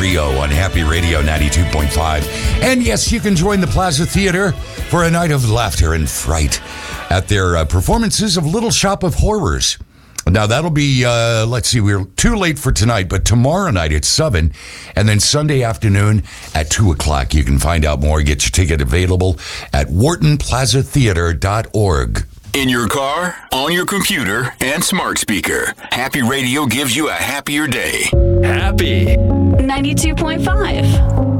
Rio on Happy Radio 92.5. And yes, you can join the Plaza Theater for a night of laughter and fright at their performances of Little Shop of Horrors. Now, that'll be, we're too late for tonight, but tomorrow night at 7, and then Sunday afternoon at 2 o'clock. You can find out more, get your ticket available at WhartonPlazaTheater.org. In your car, on your computer, and smart speaker, Happy Radio gives you a happier day. Happy 92.5.